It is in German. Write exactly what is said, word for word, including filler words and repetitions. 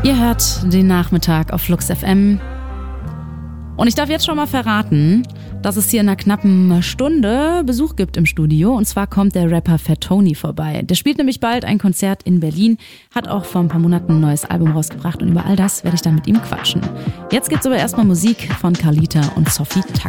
Ihr hört den Nachmittag auf Flux F M. Und ich darf jetzt schon mal verraten, dass es hier in einer knappen Stunde Besuch gibt im Studio. Und zwar kommt der Rapper Fat Tony vorbei. Der spielt nämlich bald ein Konzert in Berlin, hat auch vor ein paar Monaten ein neues Album rausgebracht. Und über all das werde ich dann mit ihm quatschen. Jetzt gibt's aber erstmal Musik von Carlita und Sophie Tuck.